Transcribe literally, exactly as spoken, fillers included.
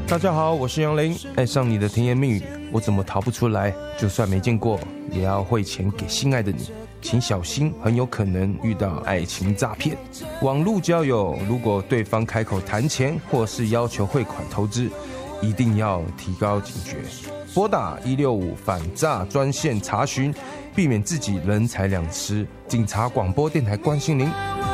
大家好，我是杨林。爱上你的甜言蜜语，我怎么逃不出来？就算没见过，也要汇钱给心爱的你。请小心，很有可能遇到爱情诈骗。网络交友，如果对方开口谈钱或是要求汇款投资，一定要提高警觉，拨打一六五反诈专线查询，避免自己人财两失。警察广播电台关心您。